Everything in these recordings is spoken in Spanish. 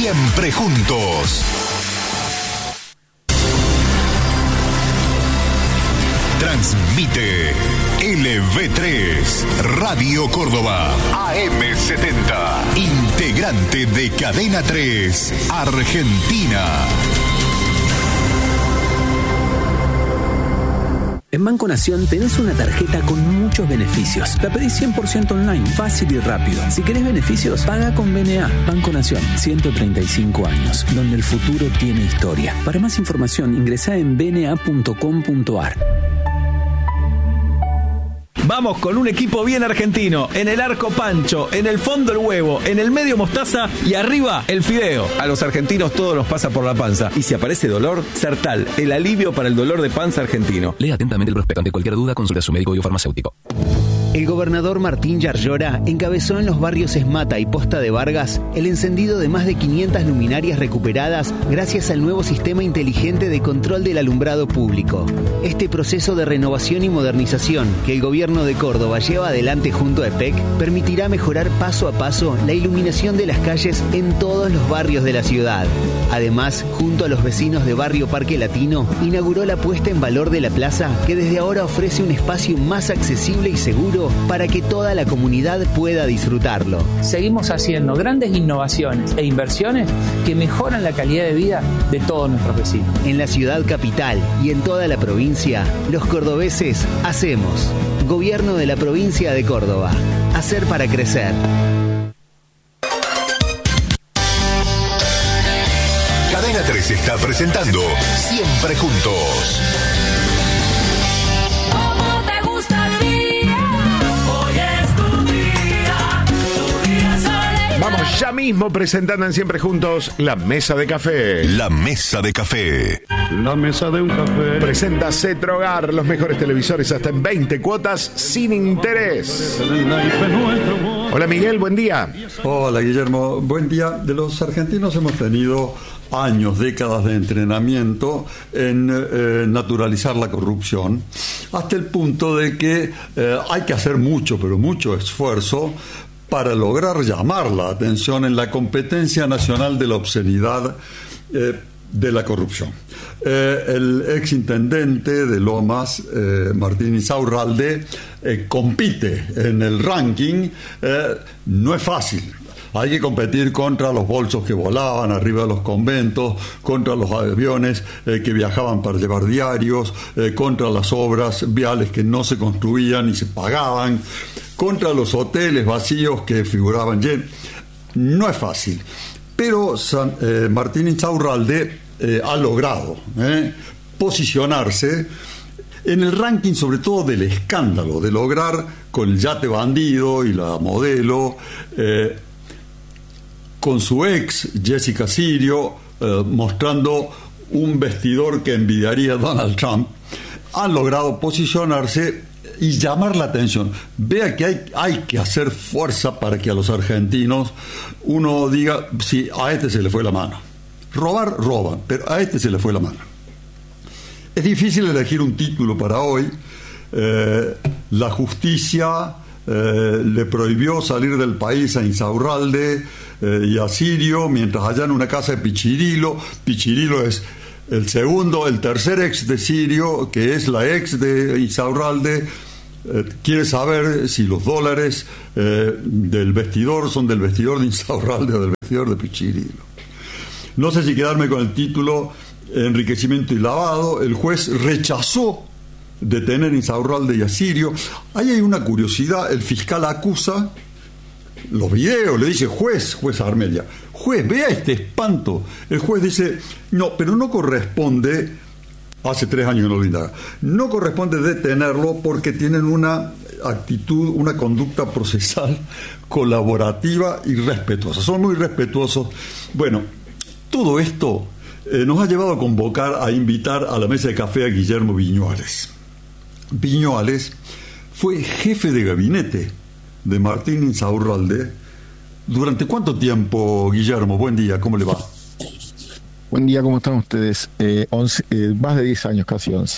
Siempre juntos. Transmite LV3, Radio Córdoba, AM70, integrante de Cadena 3, Argentina. En Banco Nación tenés una tarjeta con muchos beneficios. La pedís 100% online, fácil y rápido. Si querés beneficios, paga con BNA. Banco Nación, 135 años, donde el futuro tiene historia. Para más información, ingresá en bna.com.ar. Vamos con un equipo bien argentino. En el arco Pancho, en el fondo el huevo, en el medio mostaza y arriba el fideo. A los argentinos todo nos pasa por la panza. Y si aparece dolor, Sertal, el alivio para el dolor de panza argentino. Lea atentamente el prospecto. Ante cualquier duda, consulte a su médico y o farmacéutico. El gobernador Martín Yarlora encabezó en los barrios Esmata y Posta de Vargas el encendido de más de 500 luminarias recuperadas gracias al nuevo sistema inteligente de control del alumbrado público. Este proceso de renovación y modernización que el gobierno de Córdoba lleva adelante junto a EPEC permitirá mejorar paso a paso la iluminación de las calles en todos los barrios de la ciudad. Además, junto a los vecinos de Barrio Parque Latino, inauguró la puesta en valor de la plaza que desde ahora ofrece un espacio más accesible y seguro para que toda la comunidad pueda disfrutarlo. Seguimos haciendo grandes innovaciones e inversiones que mejoran la calidad de vida de todos nuestros vecinos. En la ciudad capital y en toda la provincia, los cordobeses hacemos. Gobierno de la provincia de Córdoba. Hacer para crecer. Cadena 3 está presentando Siempre Juntos. Vamos ya mismo presentando en Siempre Juntos la Mesa de Café. La Mesa de Café. La Mesa de un Café. Presenta Cetrogar, los mejores televisores hasta en 20 cuotas sin interés. Hola Miguel, buen día. Hola Guillermo, buen día. De los argentinos hemos tenido años, décadas de entrenamiento en naturalizar la corrupción, hasta el punto de que hay que hacer mucho, pero mucho esfuerzo para lograr llamar la atención en la competencia nacional de la obscenidad de la corrupción. El exintendente de Lomas, Martín Insaurralde, compite en el ranking. No es fácil. Hay que competir contra los bolsos que volaban arriba de los conventos, contra los aviones que viajaban para llevar diarios, contra las obras viales que no se construían y se pagaban, contra los hoteles vacíos que figuraban llenos. No es fácil. Pero Martín Insaurralde ha logrado posicionarse en el ranking, sobre todo del escándalo, de lograr con el yate bandido y la modelo, con su ex, Jessica Sirio, mostrando un vestidor que envidiaría a Donald Trump, han logrado posicionarse y llamar la atención. Vea que hay que hacer fuerza para que a los argentinos uno diga, sí, a este se le fue la mano. Robar, roban, pero a este se le fue la mano. Es difícil elegir un título para hoy. La justicia le prohibió salir del país a Insaurralde y a Sirio, mientras allá en una casa de Pichirilo es el tercer ex de Sirio, que es la ex de Insaurralde, quiere saber si los dólares del vestidor son del vestidor de Insaurralde o del vestidor de Pichirilo. No sé si quedarme con el título enriquecimiento y lavado. El juez rechazó detener a Insaurralde y a Sirio. Ahí hay una curiosidad. El fiscal acusa los videos, le dice juez Armelia, juez, vea este espanto. El juez dice, no, pero no corresponde, hace 3 años que no lo indaga, no corresponde detenerlo porque tienen una actitud, una conducta procesal colaborativa y respetuosa, son muy respetuosos. Bueno, todo esto nos ha llevado a invitar a la mesa de café a Guillermo Viñuales. Viñuales fue jefe de gabinete de Martín Insaurralde. ¿Durante cuánto tiempo, Guillermo? Buen día, ¿cómo le va? Buen día, ¿cómo están ustedes? Más de 10 años, casi 11.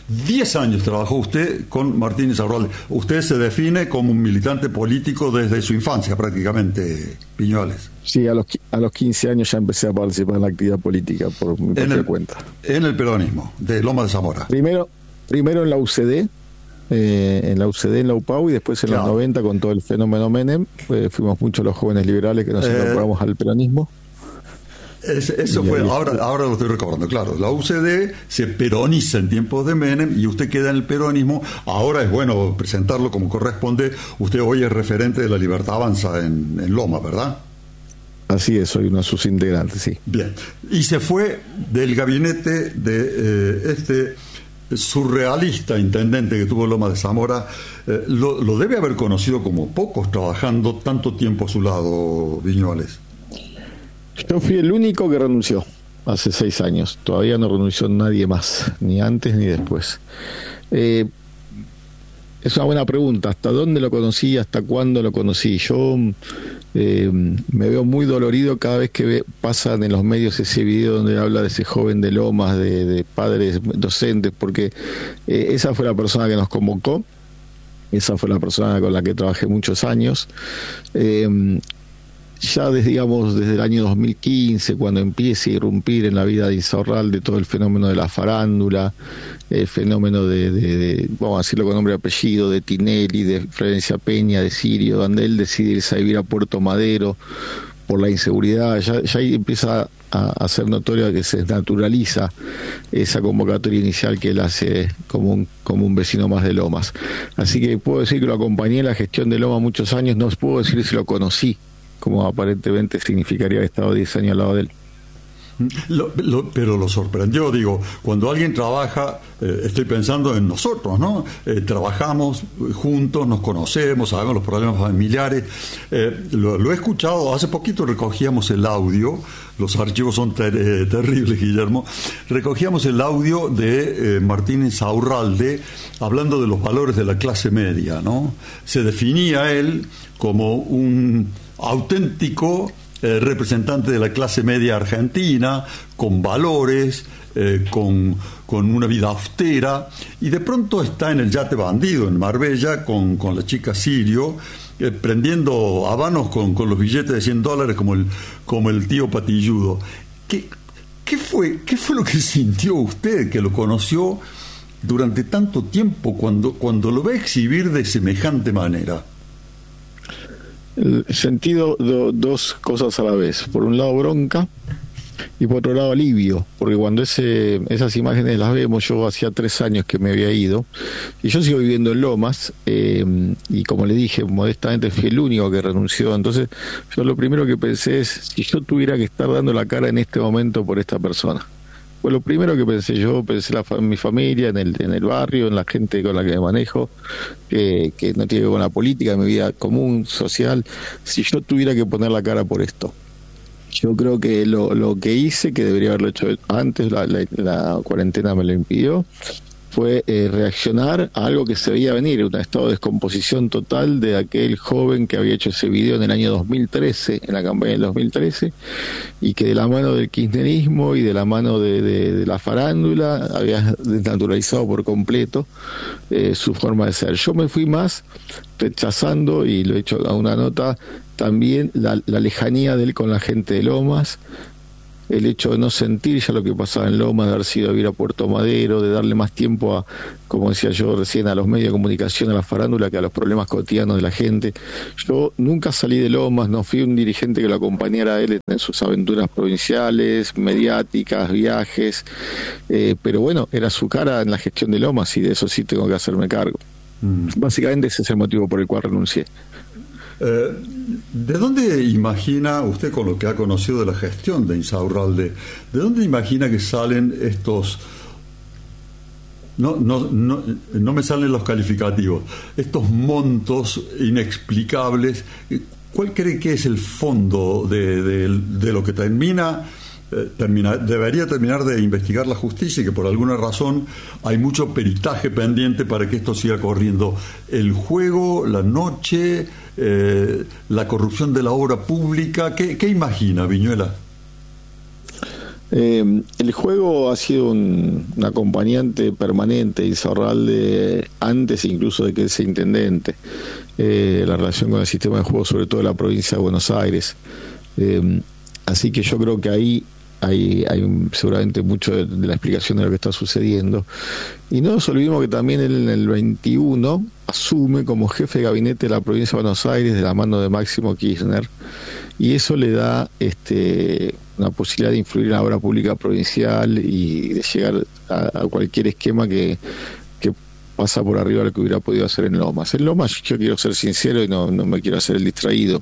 10 años trabajó usted con Martín Insaurralde. Usted se define como un militante político desde su infancia, prácticamente, Viñuales. Sí, a los 15 años ya empecé a participar en la actividad política por mi propia cuenta. En el peronismo, de Loma de Zamora. Primero en la UCD, en la UPAU, y después en los 90 con todo el fenómeno Menem. Fuimos muchos los jóvenes liberales que nos incorporamos al peronismo. Eso fue, ahora lo estoy recordando, claro. La UCD se peroniza en tiempos de Menem y usted queda en el peronismo. Ahora es bueno presentarlo como corresponde. Usted hoy es referente de la Libertad Avanza en Loma, ¿verdad? Así es, soy uno de sus integrantes, sí. Bien. Y se fue del gabinete de este surrealista intendente que tuvo Loma de Zamora. Lo debe haber conocido como pocos, trabajando tanto tiempo a su lado, Viñuales. Yo fui el único que renunció hace 6 años. Todavía no renunció nadie más, ni antes ni después. Es una buena pregunta. ¿Hasta dónde lo conocí? ¿Hasta cuándo lo conocí? Yo me veo muy dolorido cada vez que pasan en los medios ese video donde habla de ese joven de Lomas, de padres docentes, porque esa fue la persona que nos convocó. Esa fue la persona con la que trabajé muchos años. Ya desde el año 2015, cuando empieza a irrumpir en la vida de Insaurralde todo el fenómeno de la farándula, el fenómeno de vamos a decirlo con nombre y apellido, de Tinelli, de Florencia Peña, de Sirio, donde él decide irse a vivir a Puerto Madero por la inseguridad, ya ahí empieza a ser notorio que se naturaliza esa convocatoria inicial que él hace como un vecino más de Lomas. Así que puedo decir que lo acompañé en la gestión de Lomas muchos años, no puedo decir si lo conocí, como aparentemente significaría haber estado 10 años al lado de él. Pero lo sorprendió, digo, cuando alguien trabaja, estoy pensando en nosotros, ¿no? Trabajamos juntos, nos conocemos, sabemos los problemas familiares. Lo he escuchado, hace poquito recogíamos el audio, los archivos son terribles, Guillermo. Recogíamos el audio de Martín Insaurralde hablando de los valores de la clase media, ¿no? Se definía él como un auténtico representante de la clase media argentina, con valores, con una vida austera, y de pronto está en el yate bandido en Marbella con la chica Sirio, prendiendo habanos con los billetes de $100 como el tío Patilludo. ¿Qué fue lo que sintió usted, que lo conoció durante tanto tiempo, cuando lo ve exhibir de semejante manera? Sentido dos cosas a la vez. Por un lado bronca y por otro lado alivio, porque cuando esas imágenes las vemos, yo hacía 3 años que me había ido y yo sigo viviendo en Lomas, y como le dije, modestamente fui el único que renunció. Entonces yo lo primero que pensé es, si yo tuviera que estar dando la cara en este momento por esta persona, fue lo primero que pensé. Yo pensé en mi familia, en el barrio, en la gente con la que me manejo, que no tiene que ver con la política, en mi vida común, social. Si yo tuviera que poner la cara por esto, yo creo que lo que hice, que debería haberlo hecho antes, la cuarentena me lo impidió, fue reaccionar a algo que se veía venir, un estado de descomposición total de aquel joven que había hecho ese video en el año 2013, en la campaña del 2013, y que de la mano del kirchnerismo y de la mano de la farándula había desnaturalizado por completo su forma de ser. Yo me fui más rechazando, y lo he hecho a una nota, también la lejanía de él con la gente de Lomas, el hecho de no sentir ya lo que pasaba en Lomas, de haber sido a vivir a Puerto Madero, de darle más tiempo a, como decía yo recién, a los medios de comunicación, a la farándula, que a los problemas cotidianos de la gente. Yo nunca salí de Lomas, no fui un dirigente que lo acompañara a él en sus aventuras provinciales, mediáticas, viajes, pero bueno, era su cara en la gestión de Lomas, y de eso sí tengo que hacerme cargo. Básicamente ese es el motivo por el cual renuncié. ¿De dónde imagina usted, con lo que ha conocido de la gestión de Insaurralde, de dónde imagina que salen estos, no me salen los calificativos, estos montos inexplicables? ¿Cuál cree que es el fondo de lo que debería terminar de investigar la justicia, y que por alguna razón hay mucho peritaje pendiente para que esto siga corriendo? ¿El juego, la noche, la corrupción de la obra pública? ¿Qué imagina, Viñuela? El juego ha sido un acompañante permanente de Insaurralde antes incluso de que él sea intendente. La relación con el sistema de juego, sobre todo de la provincia de Buenos Aires. Así que yo creo que ahí hay seguramente mucho de la explicación de lo que está sucediendo. Y no nos olvidemos que también él en el 21 asume como jefe de gabinete de la provincia de Buenos Aires de la mano de Máximo Kirchner, y eso le da una posibilidad de influir en la obra pública provincial y de llegar a cualquier esquema que pasa por arriba de lo que hubiera podido hacer en Lomas. En Lomas yo quiero ser sincero y no me quiero hacer el distraído.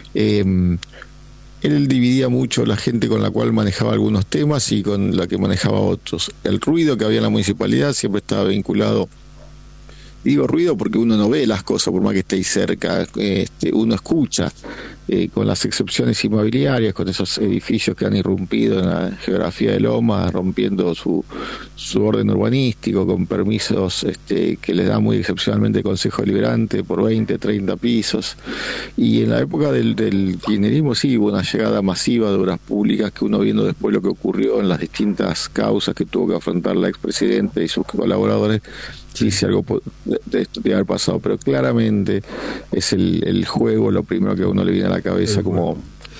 Él dividía mucho la gente con la cual manejaba algunos temas y con la que manejaba otros. El ruido que había en la municipalidad siempre estaba vinculado. Digo ruido porque uno no ve las cosas por más que esté ahí cerca, uno escucha, con las excepciones inmobiliarias, con esos edificios que han irrumpido en la geografía de Lomas, rompiendo su orden urbanístico, con permisos que les da muy excepcionalmente el Consejo Deliberante por 20, 30 pisos. Y en la época del kirchnerismo sí hubo una llegada masiva de obras públicas, que uno viendo después lo que ocurrió en las distintas causas que tuvo que afrontar la expresidenta y sus colaboradores, sí, algo de esto de haber pasado, pero claramente es el juego lo primero que a uno le viene a la cabeza como...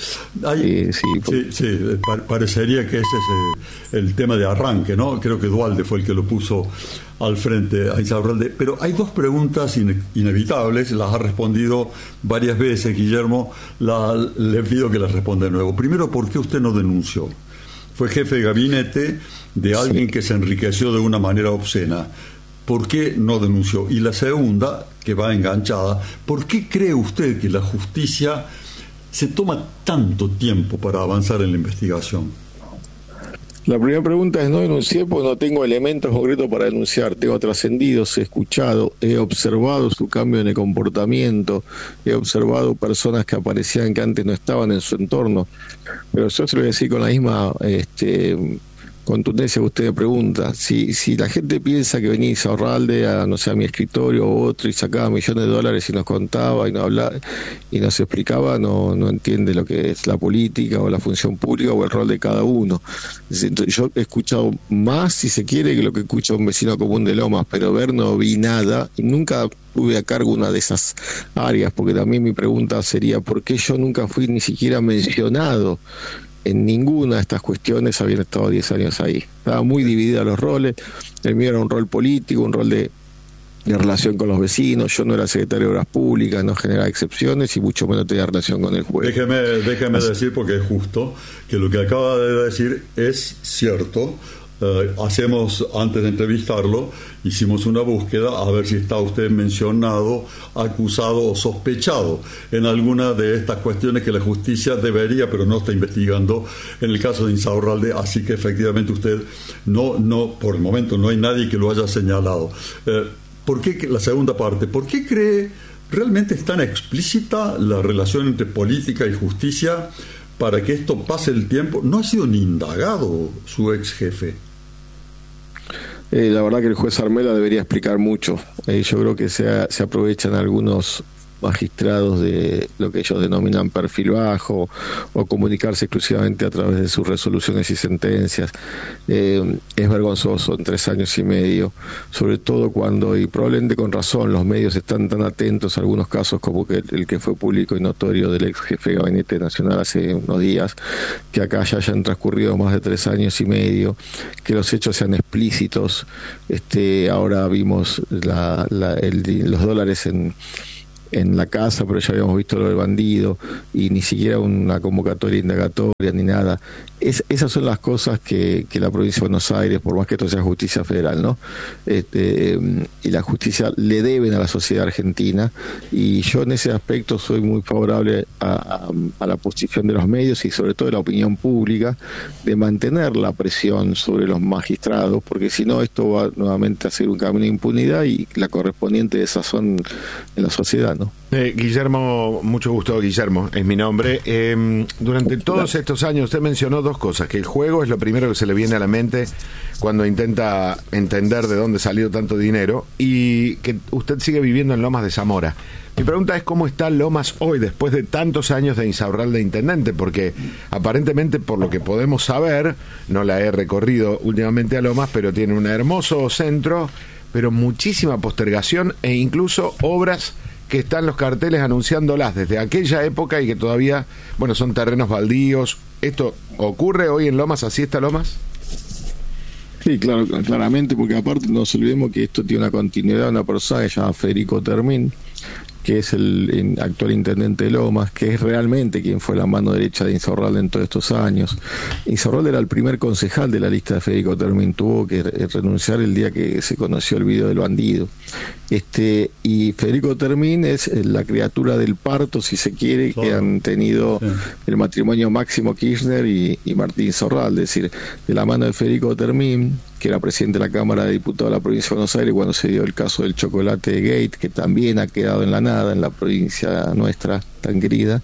Parecería que ese es el tema de arranque, ¿no? Creo que Duhalde fue el que lo puso al frente a Insaurralde. Pero hay dos preguntas inevitables, las ha respondido varias veces, Guillermo, le pido que las responda de nuevo. Primero, ¿por qué usted no denunció? Fue jefe de gabinete de alguien que se enriqueció de una manera obscena. ¿Por qué no denunció? Y la segunda, que va enganchada, ¿por qué cree usted que la justicia se toma tanto tiempo para avanzar en la investigación? La primera pregunta es: no denuncié porque no tengo elementos concretos para denunciar. Tengo trascendidos, he escuchado, he observado su cambio en el comportamiento, he observado personas que aparecían que antes no estaban en su entorno. Pero yo se lo voy a decir con la misma contundencia que usted me pregunta. Si la gente piensa que venía Insaurralde a mi escritorio o otro y sacaba millones de dólares y nos contaba y nos hablaba y nos explicaba, no entiende lo que es la política o la función pública o el rol de cada uno. Yo he escuchado más, si se quiere, que lo que escucha un vecino común de Lomas, pero no vi nada y nunca tuve a cargo una de esas áreas, porque también mi pregunta sería: ¿por qué yo nunca fui ni siquiera mencionado en ninguna de estas cuestiones? Habían estado 10 años ahí. Estaban muy divididos los roles. El mío era un rol político, un rol de relación con los vecinos. Yo no era secretario de Obras Públicas, no generaba excepciones y mucho menos tenía relación con el juez. Déjeme decir, porque es justo, que lo que acaba de decir es cierto. Antes de entrevistarlo, hicimos una búsqueda a ver si está usted mencionado, acusado o sospechado en alguna de estas cuestiones que la justicia debería, pero no está investigando en el caso de Insaurralde. Así que efectivamente usted no por el momento no hay nadie que lo haya señalado. ¿Por qué, la segunda parte, por qué cree realmente es tan explícita la relación entre política y justicia para que esto pase el tiempo? ¿No ha sido ni indagado su ex jefe? La verdad que el juez Armela debería explicar mucho. Yo creo que se aprovechan algunos magistrados de lo que ellos denominan perfil bajo o comunicarse exclusivamente a través de sus resoluciones y sentencias. Es vergonzoso en 3 años y medio, sobre todo cuando, y probablemente con razón, los medios están tan atentos a algunos casos como el que fue público y notorio del ex jefe de Gabinete Nacional hace unos días, que acá ya hayan transcurrido más de 3 años y medio, que los hechos sean explícitos. Ahora vimos los dólares en la casa, pero ya habíamos visto lo del bandido y ni siquiera una convocatoria indagatoria ni nada. Esas son las cosas que la provincia de Buenos Aires, por más que esto sea justicia federal, ¿no? Y la justicia le deben a la sociedad argentina, y yo en ese aspecto soy muy favorable a la posición de los medios y sobre todo de la opinión pública, de mantener la presión sobre los magistrados, porque si no esto va nuevamente a ser un camino de impunidad y la correspondiente desazón en la sociedad. mano. Guillermo, mucho gusto, Guillermo, es mi nombre. Durante todos estos años usted mencionó dos cosas, que el juego es lo primero que se le viene a la mente cuando intenta entender de dónde salió tanto dinero, y que usted sigue viviendo en Lomas de Zamora. Mi pregunta es cómo está Lomas hoy, después de tantos años de Insaurralde de intendente, porque aparentemente, por lo que podemos saber, no la he recorrido últimamente a Lomas, pero tiene un hermoso centro, pero muchísima postergación e incluso obras que están los carteles anunciándolas desde aquella época y que todavía, bueno, son terrenos baldíos. ¿Esto ocurre hoy en Lomas? ¿Así está Lomas? Sí, claro, claramente, porque aparte no nos olvidemos que esto tiene una continuidad de una persona que se llama Federico Termín, que es el actual intendente de Lomas, que es realmente quien fue la mano derecha de Insaurralde en todos estos años. Insaurralde era el primer concejal de la lista de Federico Termín, tuvo que renunciar el día que se conoció el video del bandido. Y Federico Termín es la criatura del parto, si se quiere, que han tenido el matrimonio Máximo Kirchner y Martín Insaurralde, es decir, de la mano de Federico Termín, que era presidente de la Cámara de Diputados de la provincia de Buenos Aires cuando se dio el caso del chocolate Gate, que también ha quedado en la nada en la provincia nuestra tan querida,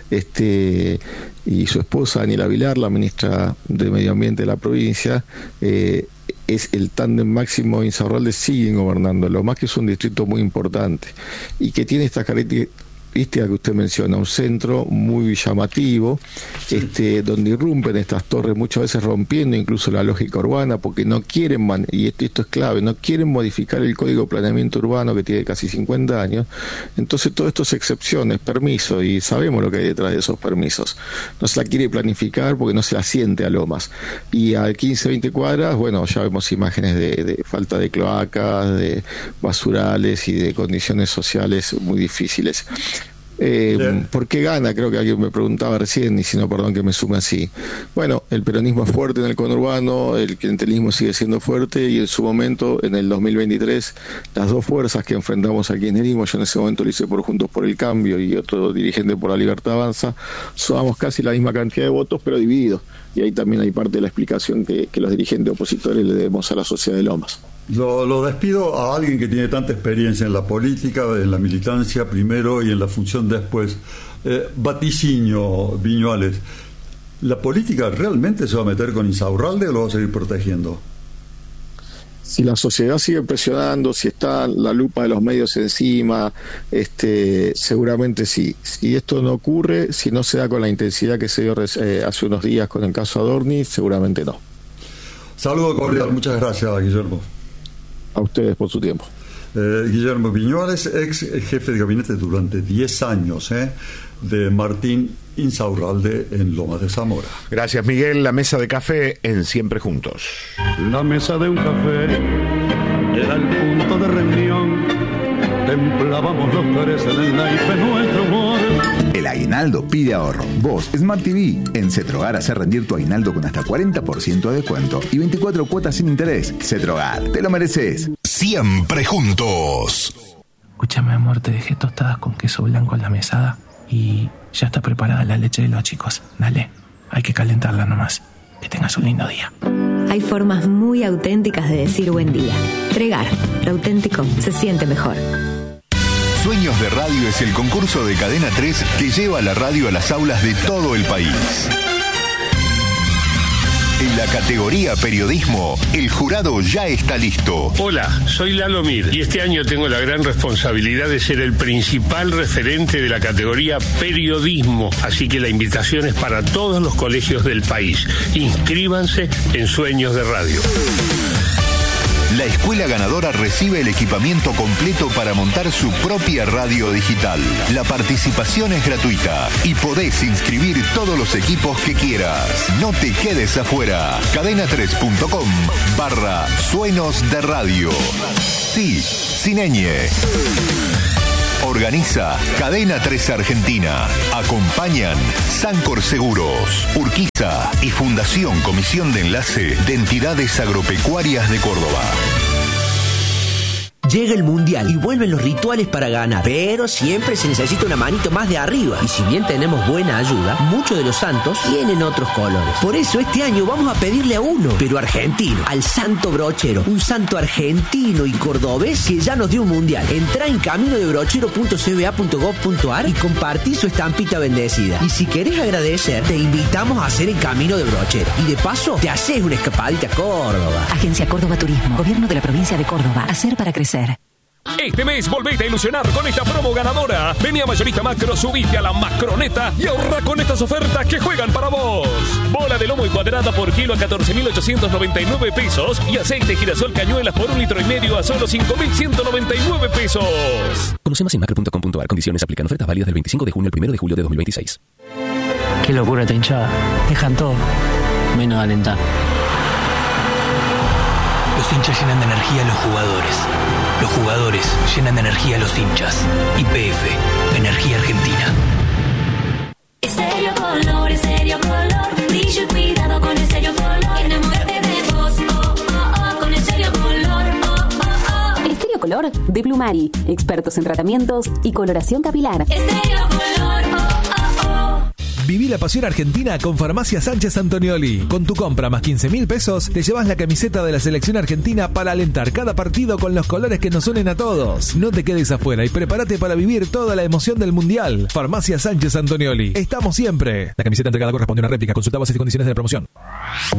y su esposa Daniela Vilar, la ministra de Medio Ambiente de la provincia, es el tándem Máximo Insaurralde, siguen gobernando, lo más que es un distrito muy importante y que tiene estas características que usted menciona, un centro muy llamativo, donde irrumpen estas torres, muchas veces rompiendo incluso la lógica urbana, porque no quieren, y esto es clave, no quieren modificar el Código de Planeamiento Urbano, que tiene casi 50 años. Entonces todo esto es excepciones, permisos, y sabemos lo que hay detrás de esos permisos. No se la quiere planificar porque no se la siente a Lomas. Y a 15, 20 cuadras, bueno, ya vemos imágenes de falta de cloacas, de basurales y de condiciones sociales muy difíciles. ¿Por qué gana? Creo que alguien me preguntaba recién, y si no, perdón que me sume así. Bueno, el peronismo es fuerte en el conurbano, el clientelismo sigue siendo fuerte, y en su momento, en el 2023, las dos fuerzas que enfrentamos al kirchnerismo, yo en ese momento lo hice por Juntos por el Cambio y otro dirigente por la Libertad Avanza, sumamos casi la misma cantidad de votos, pero divididos. Y ahí también hay parte de la explicación que los dirigentes opositores le debemos a la sociedad de Lomas. Lo despido a alguien que tiene tanta experiencia en la política, en la militancia primero y en la función después. Vaticinio, Viñuales, ¿la política realmente se va a meter con Insaurralde o lo va a seguir protegiendo? Si la sociedad sigue presionando, si está la lupa de los medios encima, seguramente sí. Si esto no ocurre, si no se da con la intensidad que se dio hace unos días con el caso Adorni, seguramente no. Saludo cordial, muchas gracias, Guillermo. A ustedes por su tiempo. Guillermo Viñuales, ex jefe de gabinete durante 10 años de Martín Insaurralde en Lomas de Zamora. Gracias, Miguel. La mesa de café en Siempre Juntos. La mesa de un café era el punto de reunión. Templábamos los tres en el naipe nuestro humor. El aguinaldo pide ahorro. Vos, Smart TV, en Cetrogar hace rendir tu aguinaldo con hasta 40% de descuento y 24 cuotas sin interés. Cetrogar, te lo mereces. Siempre Juntos. Escúchame, amor, te dejé tostadas con queso blanco en la mesada y ya está preparada la leche de los chicos. Dale, hay que calentarla nomás. Que tengas un lindo día. Hay formas muy auténticas de decir buen día. Tregar, lo auténtico se siente mejor. Sueños de Radio es el concurso de Cadena 3 que lleva la radio a las aulas de todo el país. En la categoría Periodismo, el jurado ya está listo. Hola, soy Lalo Mir y este año tengo la gran responsabilidad de ser el principal referente de la categoría Periodismo. Así que la invitación es para todos los colegios del país. Inscríbanse en Sueños de Radio. La escuela ganadora recibe el equipamiento completo para montar su propia radio digital. La participación es gratuita y podés inscribir todos los equipos que quieras. No te quedes afuera. cadena3.com/Suenos de Radio. Sí, sin ñ. Organiza Cadena 3 Argentina. Acompañan Sancor Seguros, Urquiza y Fundación Comisión de Enlace de Entidades Agropecuarias de Córdoba. Llega el Mundial y vuelven los rituales para ganar, pero siempre se necesita una manito más de arriba. Y si bien tenemos buena ayuda, muchos de los santos tienen otros colores. Por eso este año vamos a pedirle a uno, pero argentino, al Santo Brochero, un santo argentino y cordobés que ya nos dio un Mundial. Entrá en caminodebrochero.cba.gov.ar y compartí su estampita bendecida. Y si querés agradecer, te invitamos a hacer el Camino de Brochero. Y de paso, te haces una escapadita a Córdoba. Agencia Córdoba Turismo, Gobierno de la Provincia de Córdoba. Hacer para crecer. Este mes volvete a ilusionar con esta promo ganadora. Vení a Mayorista Macro, subite a la Macroneta y ahorra con estas ofertas que juegan para vos. Bola de lomo y cuadrada por kilo a 14.899 pesos y aceite girasol cañuelas por 1,5 litros a solo 5.199 pesos. Conoce más en macro.com.ar. Condiciones aplican. Ofertas válidas del 25 de junio al 1 de julio de 2026. Qué locura esta hinchada. Dejan todo, menos alentar. Los hinchas llenan de energía a los jugadores. Los jugadores llenan de energía a los hinchas. YPF, Energía Argentina. Estéreo Color, brillo y cuidado con Estéreo Color. Enamórate de vos, con Estéreo Color, Estéreo Color de Plumari, expertos en tratamientos y coloración capilar. Estéreo Color, Viví la pasión argentina con Farmacia Sánchez Antonioli. Con tu compra más 15.000 pesos, te llevas la camiseta de la selección argentina para alentar cada partido con los colores que nos unen a todos. No te quedes afuera y prepárate para vivir toda la emoción del Mundial. Farmacia Sánchez Antonioli. Estamos siempre. La camiseta entregada corresponde a una réplica. Consulta bases y condiciones de la promoción.